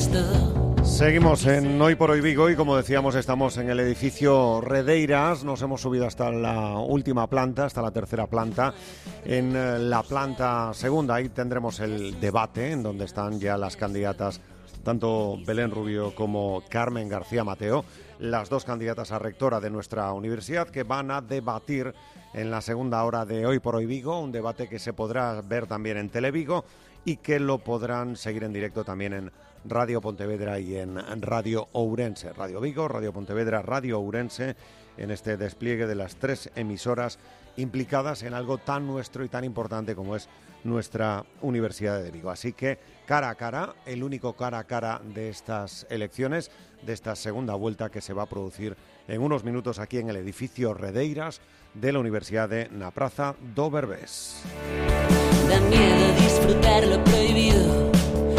resto. Seguimos en Hoy por Hoy Vigo y como decíamos estamos en el edificio Redeiras, nos hemos subido hasta la última planta, hasta la tercera planta. En la planta segunda ahí tendremos el debate en donde están ya las candidatas, tanto Belén Rubio como Carmen García Mateo, las dos candidatas a rectora de nuestra universidad que van a debatir en la segunda hora de Hoy por Hoy Vigo, un debate que se podrá ver también en Televigo y que lo podrán seguir en directo también en Radio Pontevedra y en Radio Ourense, Radio Vigo, Radio Pontevedra, Radio Ourense, en este despliegue de las tres emisoras implicadas en algo tan nuestro y tan importante como es nuestra Universidad de Vigo. Así que cara a cara, el único cara a cara de estas elecciones, de esta segunda vuelta que se va a producir en unos minutos aquí en el edificio Redeiras de la Universidad de na Praza do Berbés. Da miedo disfrutar lo prohibido,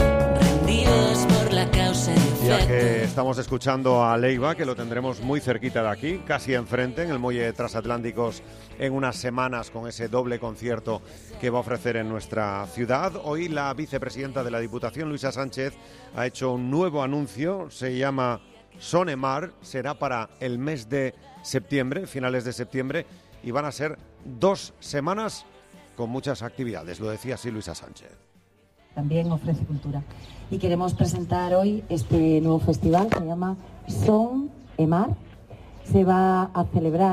rendidos por la causa y efecto. Ya que estamos escuchando a Leiva, que lo tendremos muy cerquita de aquí, casi enfrente, en el muelle de Transatlánticos, en unas semanas con ese doble concierto que va a ofrecer en nuestra ciudad. Hoy la vicepresidenta de la Diputación, Luisa Sánchez, ha hecho un nuevo anuncio, se llama Sonemar, será para el mes de septiembre, finales de septiembre, y van a ser 2 semanas con muchas actividades, lo decía así Luisa Sánchez. También ofrece cultura. Y queremos presentar hoy este nuevo festival, se llama Sonemar. Se va a celebrar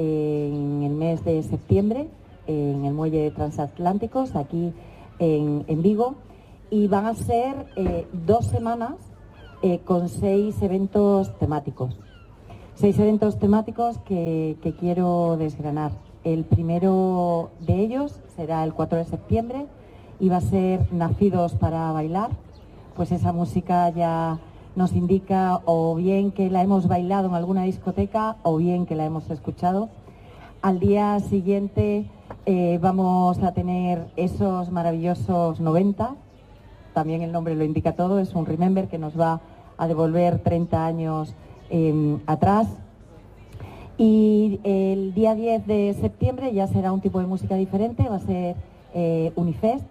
en el mes de septiembre en el muelle de Transatlánticos, aquí en Vigo, y van a ser 2 semanas con 6 eventos temáticos. 6 eventos temáticos que quiero desgranar. El primero de ellos será el 4 de septiembre y va a ser Nacidos para Bailar. Pues esa música ya nos indica o bien que la hemos bailado en alguna discoteca o bien que la hemos escuchado. Al día siguiente vamos a tener esos maravillosos 90, también el nombre lo indica todo, es un Remember que nos va a devolver 30 años atrás. Y el día 10 de septiembre ya será un tipo de música diferente, va a ser Unifest,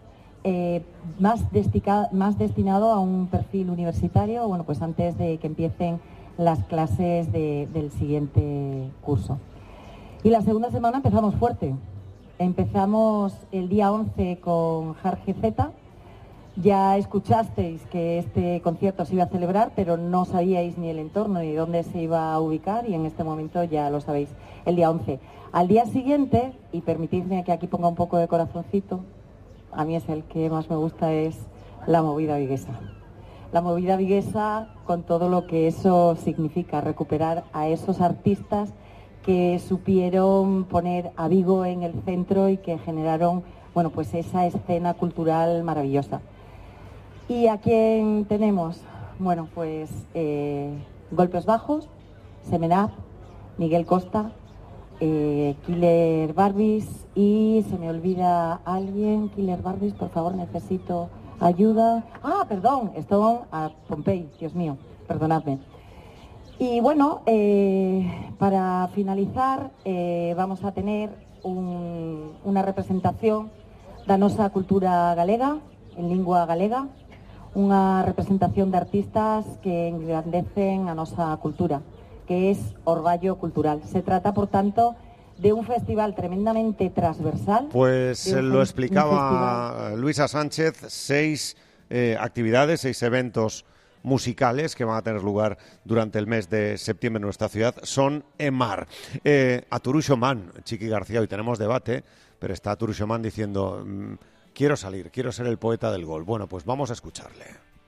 más destinado a un perfil universitario, bueno, pues antes de que empiecen las clases del siguiente curso. Y la segunda semana empezamos fuerte. Empezamos el día 11 con Jarge Z. Ya escuchasteis que este concierto se iba a celebrar, pero no sabíais ni el entorno ni dónde se iba a ubicar y en este momento ya lo sabéis, el día 11. Al día siguiente, y permitidme que aquí ponga un poco de corazoncito, a mí es el que más me gusta, es la movida viguesa. La movida viguesa con todo lo que eso significa, recuperar a esos artistas que supieron poner a Vigo en el centro y que generaron, bueno, pues esa escena cultural maravillosa. ¿Y a quién tenemos? Bueno, pues Golpes Bajos, Semenab, Miguel Costa, Killer Barbies y se me olvida alguien. Killer Barbies, por favor, necesito ayuda. Ah, perdón, Stone a Pompey, Dios mío, perdonadme. Y bueno, para finalizar vamos a tener una representación da nosa cultura galega, en lingua galega, unha representación de artistas que engrandecen a nosa cultura, que es Orballo Cultural. Se trata, por tanto, de un festival tremendamente transversal. Pues lo explicaba Luisa Sánchez, 6 actividades, 6 eventos musicales que van a tener lugar durante el mes de septiembre en nuestra ciudad. Son Emar. A Turuxo Man, Chiqui García, hoy tenemos debate, pero está Turuxo Man diciendo... quiero salir, quiero ser el poeta del gol. Bueno, pues vamos a escucharle.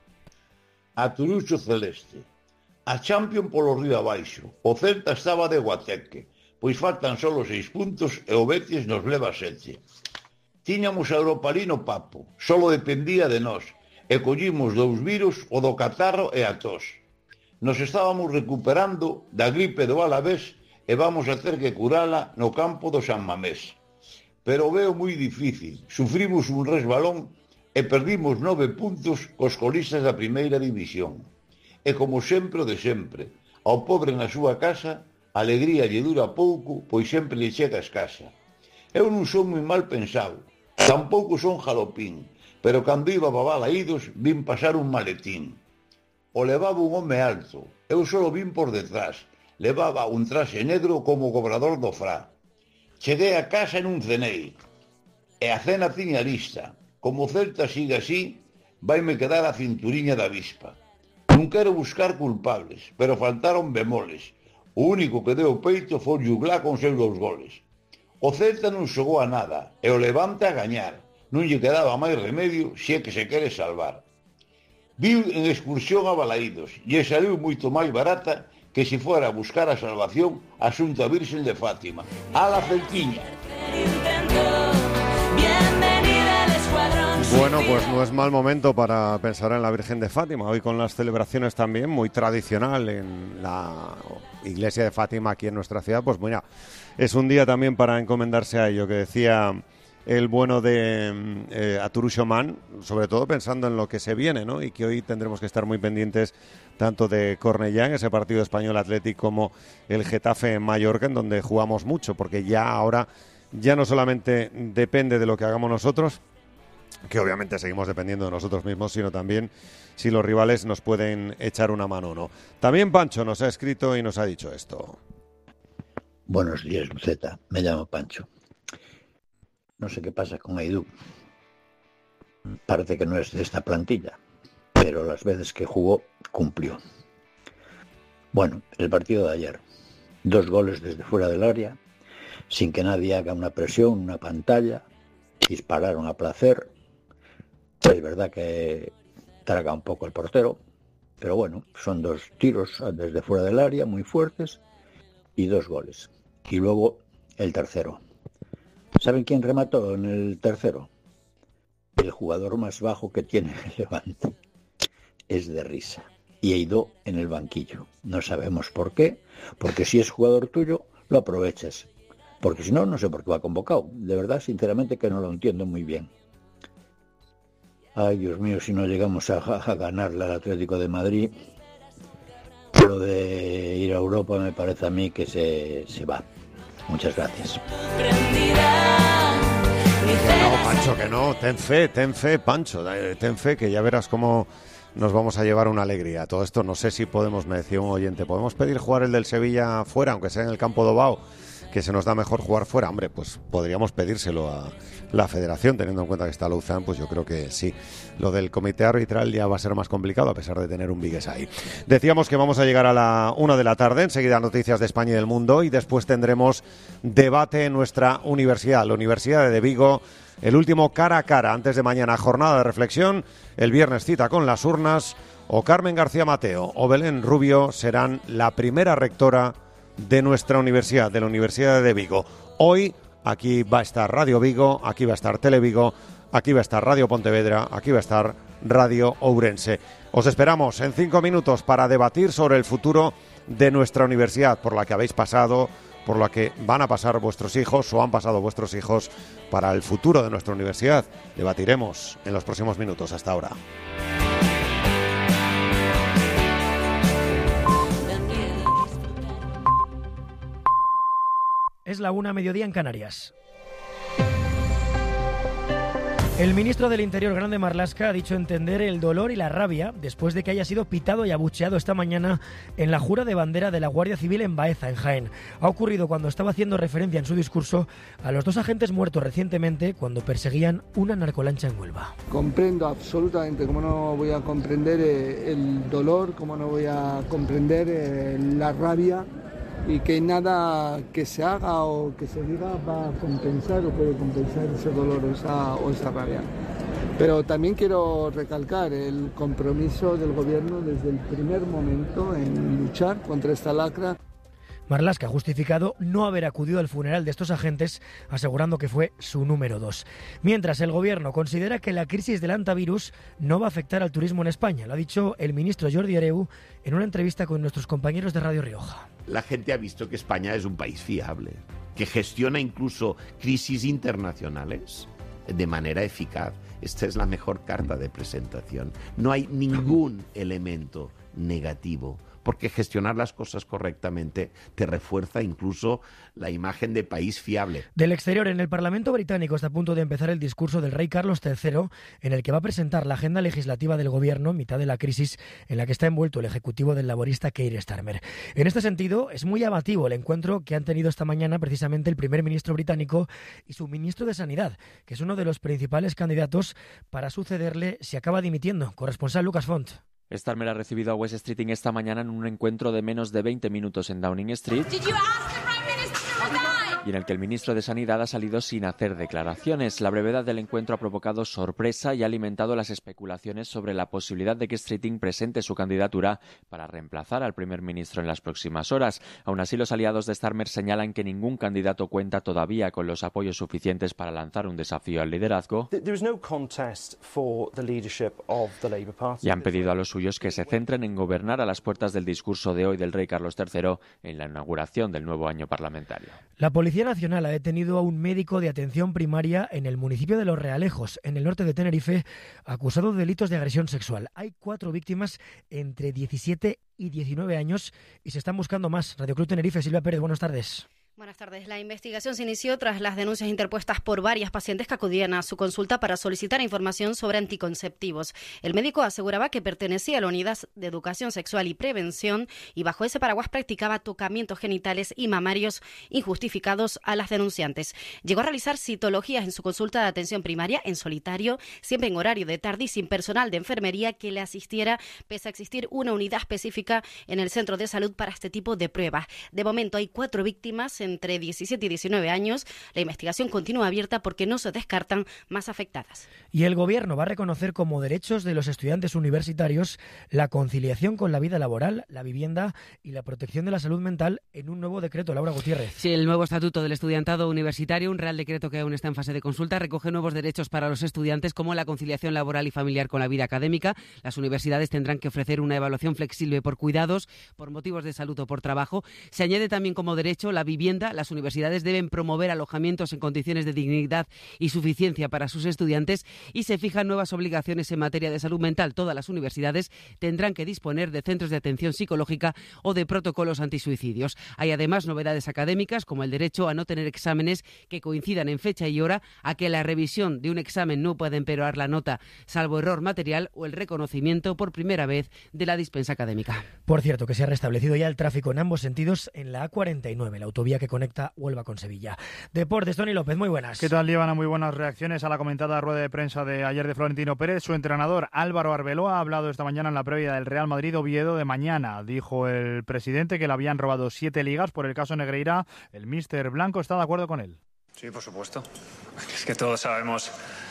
A Turuxo Celeste. A Champion polo río abaixo. O Celta estaba de guateque, pois faltan solo 6 puntos e o Betis nos leva 7. Tiñamos a Europa ali no papo, solo dependía de nós, e collimos 2 virus, o do catarro e a tos. Nos estábamos recuperando da gripe do Alavés e vamos a ter que curala no campo do San Mamés. Pero veo moi difícil, sufrimos un resbalón e perdimos 9 puntos cos colistas da primeira división. E como sempre o de sempre, ao pobre na súa casa, a alegría lle dura pouco, pois sempre lle chega escasa. Eu non son moi mal pensado, tampouco son jalopín, pero cando iba a Babalaídos vin pasar un maletín. o levaba un home alto. Eu só vin por detrás. Levaba un traxe negro como cobrador do Fra. Cheguei a casa e non cenei. E a cena tiña lista. Como o Celta siga así, vaime quedar a cinturiña da avispa. Non quero buscar culpables, pero faltaron bemoles. O único que deu peito foi Juglá con seus 2 goles. O Celta non xogou a nada, e o Levante a gañar. Non lle quedaba máis remedio se é que se quere salvar. Viu en excursión a Balaídos, e saliu moito máis barata que se fuera a buscar a salvación a Xunta Virxen de Fátima. A la Celtiña. Bueno, pues no es mal momento para pensar en la Virgen de Fátima. Hoy con las celebraciones también, muy tradicional en la iglesia de Fátima aquí en nuestra ciudad, pues mira, es un día también para encomendarse a ello, que decía el bueno de Aturusho Man, sobre todo pensando en lo que se viene, ¿no? Y que hoy tendremos que estar muy pendientes tanto de Cornellá, en ese partido Español Athletic, como el Getafe en Mallorca, en donde jugamos mucho, porque ya ahora ya no solamente depende de lo que hagamos nosotros, que obviamente seguimos dependiendo de nosotros mismos, sino también si los rivales nos pueden echar una mano o no. También Pancho nos ha escrito y nos ha dicho esto. Buenos días, Luceta. Me llamo Pancho. No sé qué pasa con Aidú. Parece que no es de esta plantilla, pero las veces que jugó, cumplió. Bueno, el partido de ayer. 2 goles desde fuera del área, sin que nadie haga una presión, una pantalla. Dispararon a placer. Es verdad que traga un poco el portero, pero bueno, son 2 tiros desde fuera del área, muy fuertes, y 2 goles. Y luego el tercero. ¿Saben quién remató en el tercero? El jugador más bajo que tiene el Levante. Es de risa. Y Aidó en el banquillo. No sabemos por qué, porque si es jugador tuyo, lo aprovechas. Porque si no, no sé por qué va convocado. De verdad, sinceramente, que no lo entiendo muy bien. Ay, Dios mío, si no llegamos a ganarle al Atlético de Madrid, lo de ir a Europa me parece a mí que se va. Muchas gracias. Que no, Pancho, que no. Ten fe, Pancho. Ten fe, que ya verás cómo nos vamos a llevar una alegría. Todo esto no sé si podemos, me decía un oyente, ¿podemos pedir jugar el del Sevilla fuera, aunque sea en el campo de Bao, que se nos da mejor jugar fuera? Hombre, pues podríamos pedírselo a la federación, teniendo en cuenta que está Luzán, pues yo creo que sí. Lo del comité arbitral ya va a ser más complicado, a pesar de tener un Vigues ahí. Decíamos que vamos a llegar a la 1 de la tarde, enseguida noticias de España y del mundo, y después tendremos debate en nuestra universidad, la Universidad de Vigo, el último cara a cara, antes de mañana, jornada de reflexión, el viernes cita con las urnas, o Carmen García Mateo o Belén Rubio serán la primera rectora de nuestra universidad, de la Universidad de Vigo. Hoy aquí va a estar Radio Vigo, aquí va a estar Televigo, aquí va a estar Radio Pontevedra, aquí va a estar Radio Ourense. Os esperamos en 5 minutos para debatir sobre el futuro de nuestra universidad, por la que habéis pasado, por la que van a pasar vuestros hijos o han pasado vuestros hijos, para el futuro de nuestra universidad. Debatiremos en los próximos minutos. Hasta ahora. Es la 1:00 mediodía en Canarias. El ministro del Interior, Grande Marlaska, ha dicho entender el dolor y la rabia después de que haya sido pitado y abucheado esta mañana en la jura de bandera de la Guardia Civil en Baeza, en Jaén. Ha ocurrido cuando estaba haciendo referencia en su discurso a los 2 agentes muertos recientemente cuando perseguían una narcolancha en Huelva. Comprendo absolutamente, cómo no voy a comprender el dolor, cómo no voy a comprender la rabia, y que nada que se haga o que se diga va a compensar o puede compensar ese dolor o esa rabia. Pero también quiero recalcar el compromiso del gobierno desde el primer momento en luchar contra esta lacra. Marlaska ha justificado no haber acudido al funeral de estos agentes, asegurando que fue su número 2. Mientras, el gobierno considera que la crisis del hantavirus no va a afectar al turismo en España. Lo ha dicho el ministro Jordi Hereu en una entrevista con nuestros compañeros de Radio Rioja. La gente ha visto que España es un país fiable, que gestiona incluso crisis internacionales de manera eficaz. Esta es la mejor carta de presentación. No hay ningún elemento negativo porque gestionar las cosas correctamente te refuerza incluso la imagen de país fiable. Del exterior, en el Parlamento británico está a punto de empezar el discurso del rey Carlos III, en el que va a presentar la agenda legislativa del gobierno en mitad de la crisis en la que está envuelto el ejecutivo del laborista Keir Starmer. En este sentido, es muy llamativo el encuentro que han tenido esta mañana precisamente el primer ministro británico y su ministro de Sanidad, que es uno de los principales candidatos para sucederle si acaba dimitiendo. Corresponsal Lucas Font. Starmer ha recibido a Wes Streeting esta mañana en un encuentro de menos de 20 minutos en Downing Street, y en el que el ministro de Sanidad ha salido sin hacer declaraciones. La brevedad del encuentro ha provocado sorpresa y ha alimentado las especulaciones sobre la posibilidad de que Streeting presente su candidatura para reemplazar al primer ministro en las próximas horas. Aún así, los aliados de Starmer señalan que ningún candidato cuenta todavía con los apoyos suficientes para lanzar un desafío al liderazgo, y han pedido a los suyos que se centren en gobernar a las puertas del discurso de hoy del rey Carlos III en la inauguración del nuevo año parlamentario. La Policía Nacional ha detenido a un médico de atención primaria en el municipio de Los Realejos, en el norte de Tenerife, acusado de delitos de agresión sexual. Hay 4 víctimas entre 17 y 19 años y se están buscando más. Radio Club Tenerife, Silvia Pérez, buenas tardes. Buenas tardes. La investigación se inició tras las denuncias interpuestas por varias pacientes que acudían a su consulta para solicitar información sobre anticonceptivos. El médico aseguraba que pertenecía a la Unidad de Educación Sexual y Prevención y bajo ese paraguas practicaba tocamientos genitales y mamarios injustificados a las denunciantes. Llegó a realizar citologías en su consulta de atención primaria en solitario, siempre en horario de tarde y sin personal de enfermería que le asistiera, pese a existir una unidad específica en el centro de salud para este tipo de pruebas. De momento hay 4 víctimas entre 17 y 19 años. La investigación continúa abierta porque no se descartan más afectadas. Y el Gobierno va a reconocer como derechos de los estudiantes universitarios la conciliación con la vida laboral, la vivienda y la protección de la salud mental en un nuevo decreto. Laura Gutiérrez. Sí, el nuevo Estatuto del Estudiantado Universitario, un real decreto que aún está en fase de consulta, recoge nuevos derechos para los estudiantes como la conciliación laboral y familiar con la vida académica. Las universidades tendrán que ofrecer una evaluación flexible por cuidados, por motivos de salud o por trabajo. Se añade también como derecho la vivienda. Las universidades deben promover alojamientos en condiciones de dignidad y suficiencia para sus estudiantes y se fijan nuevas obligaciones en materia de salud mental. Todas las universidades tendrán que disponer de centros de atención psicológica o de protocolos antisuicidios. Hay además novedades académicas como el derecho a no tener exámenes que coincidan en fecha y hora, a que la revisión de un examen no pueda empeorar la nota salvo error material, o el reconocimiento por primera vez de la dispensa académica. Por cierto, que se ha restablecido ya el tráfico en ambos sentidos en la A49, la autovía que conecta Huelva con Sevilla. Deportes, Toni López, muy buenas. ¿Qué tal, Líbana? Muy buenas reacciones a la comentada rueda de prensa de ayer de Florentino Pérez. Su entrenador Álvaro Arbeloa ha hablado esta mañana en la previa del Real Madrid-Oviedo de mañana. Dijo el presidente que le habían robado 7 ligas por el caso Negreira. El míster blanco está de acuerdo con él. Sí, por supuesto. Es que todos sabemos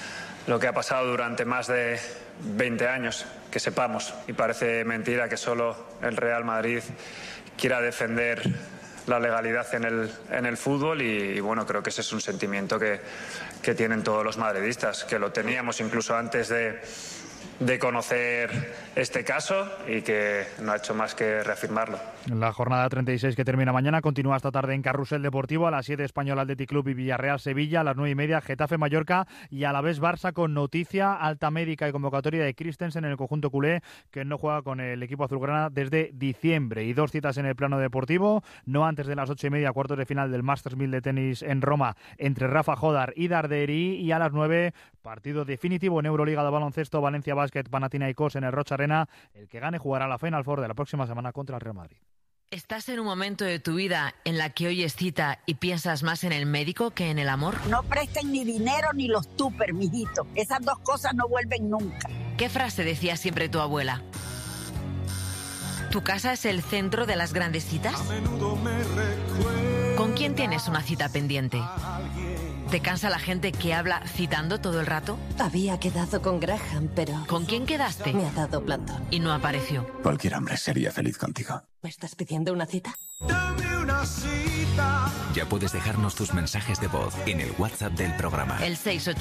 lo que ha pasado durante más de 20 años, que sepamos. Y parece mentira que solo el Real Madrid quiera defender la legalidad en el fútbol y bueno, creo que ese es un sentimiento que tienen todos los madridistas, que lo teníamos incluso antes de conocer este caso y que no ha hecho más que reafirmarlo. La jornada 36 que termina mañana continúa esta tarde en Carrusel Deportivo. A las 7 Español Athletic Club y Villarreal Sevilla, a las 9:30 Getafe Mallorca y a la vez Barça, con noticia alta médica y convocatoria de Christensen en el conjunto culé, que no juega con el equipo azulgrana desde diciembre. Y 2 citas en el plano deportivo, no antes de las 8:30, cuartos de final del Masters 1000 de tenis en Roma entre Rafa Jodar y Darderi, y a las 9 partido definitivo en Euroliga de baloncesto, Valencia Basket Panathinaikos en el Rocha Arena. El que gane jugará la Final Four de la próxima semana contra el Real Madrid. ¿Estás en un momento de tu vida en la que oyes cita y piensas más en el médico que en el amor? No presten ni dinero ni los tupper, mijito. Esas 2 cosas no vuelven nunca. ¿Qué frase decía siempre tu abuela? ¿Tu casa es el centro de las grandes citas? ¿Con quién tienes una cita pendiente? ¿Te cansa la gente que habla citando todo el rato? Había quedado con Graham, pero... ¿Con quién quedaste? Me ha dado plantón. Y no apareció. Cualquier hombre sería feliz contigo. ¿Me estás pidiendo una cita? Dame una cita. Ya puedes dejarnos tus mensajes de voz en el WhatsApp del programa. El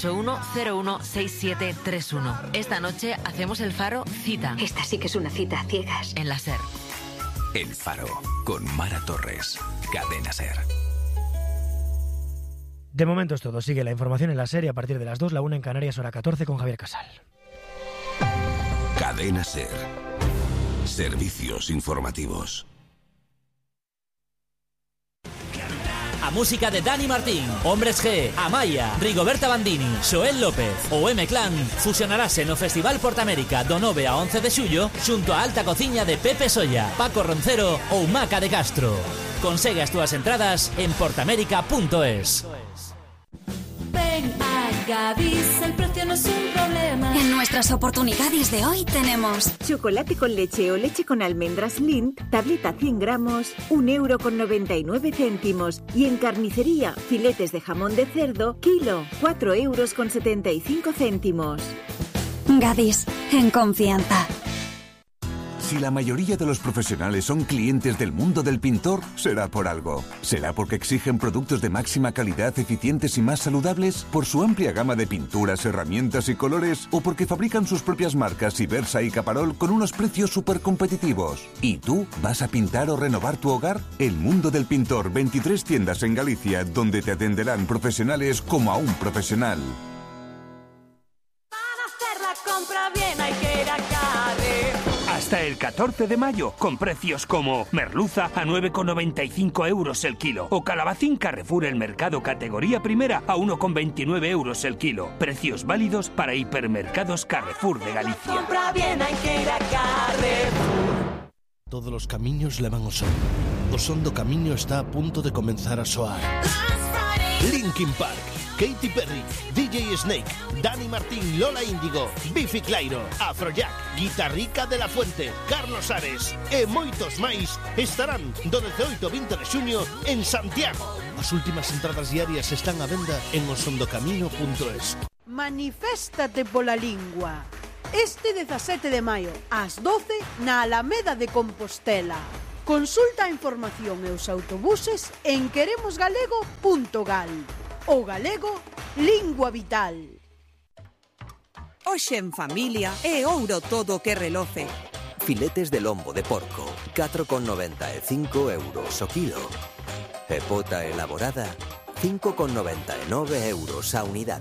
681-016731. Esta noche hacemos el Faro Cita. Esta sí que es una cita a ciegas. En la SER. El Faro, con Mara Torres. Cadena SER. De momento es todo. Sigue la información en la serie a partir de las 2, la 1 en Canarias, hora 14, con Javier Casal. Cadena SER. Servicios informativos. A música de Dani Martín, Hombres G, Amaya, Rigoberta Bandini, Xoel López ou M-Clan fusionarase no Festival Portamérica do 9 a 11 de xullo xunto a alta cociña de Pepe Solla, Paco Roncero ou Maca de Castro. Consegue as túas entradas en portamérica.es. Ven a Gadis, el precio no es un problema. En nuestras oportunidades de hoy tenemos chocolate con leche o leche con almendras Lindt, tableta 100 gramos, 1,99 €. Y en carnicería, filetes de jamón de cerdo, kilo, 4,75 €. Gadis, en confianza. Si la mayoría de los profesionales son clientes del mundo del pintor, será por algo. ¿Será porque exigen productos de máxima calidad, eficientes y más saludables? ¿Por su amplia gama de pinturas, herramientas y colores? ¿O porque fabrican sus propias marcas Ibersa y Caparol con unos precios súper competitivos? ¿Y tú vas a pintar o renovar tu hogar? El mundo del pintor, 23 tiendas en Galicia, donde te atenderán profesionales como a un profesional. Para hacer la compra bien hay que ir a Carrefour. Hasta el 14 de mayo, con precios como merluza a 9,95 € el kilo o calabacín Carrefour el mercado categoría primera a 1,29 € el kilo. Precios válidos para hipermercados Carrefour de Galicia. Compra bien hay que ir a Carrefour. Todos los camiños levan ao son. O son do camiño está a punto de comenzar a soar. Linkin Park, Katy Perry, DJ Snake, Dani Martín, Lola Índigo, Bifi Clyro, Afrojack, Guitarrica de la Fuente, Carlos Ares e moitos máis estarán do 18 ao 20 de xuño en Santiago. As últimas entradas diarias están á venda en osondocamino.es. Maniféstate pola lingua. Este 17 de maio, ás 12, na Alameda de Compostela. Consulta a información e os autobuses en queremosgalego.gal. O galego, lingua vital. Hoxe en familia é ouro todo o que reloce. Filetes de lombo de porco, 4,95 € o kilo. E pota elaborada, 5,99 € a unidade.